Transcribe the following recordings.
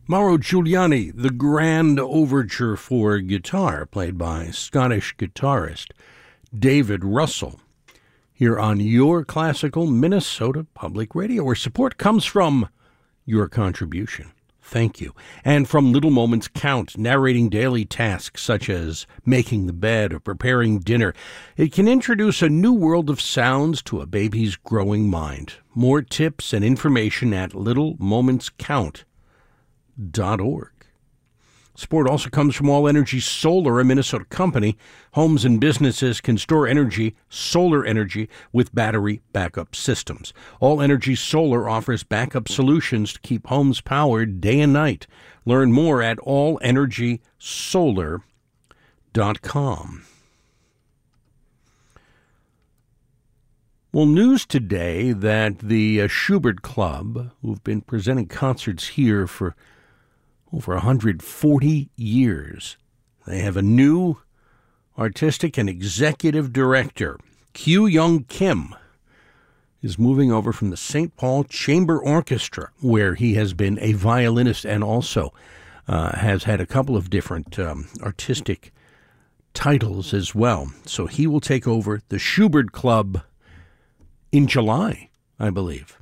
Mauro Giuliani, the Grand Overture for Guitar, played by Scottish guitarist David Russell, here on your classical Minnesota Public Radio, where support comes from your contribution. Thank you. And from Little Moments Count, narrating daily tasks such as making the bed or preparing dinner. It can introduce a new world of sounds to a baby's growing mind. More tips and information at littlemomentscount.org. Support also comes from All Energy Solar, a Minnesota company. Homes and businesses can store energy, solar energy, with battery backup systems. All Energy Solar offers backup solutions to keep homes powered day and night. Learn more at allenergysolar.com. Well, news today that the Schubert Club, who've been presenting concerts here for over 140 years. They have a new artistic and executive director. Kyu-Young Kim is moving over from the St. Paul Chamber Orchestra, where he has been a violinist and also has had a couple of different artistic titles as well. So he will take over the Schubert Club in July, I believe.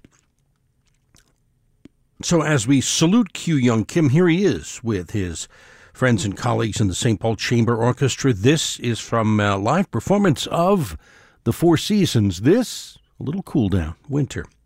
So as we salute Kyu-Young Kim, here he is with his friends and colleagues in the St. Paul Chamber Orchestra. This is from a live performance of The Four Seasons. This, a little cool down, winter.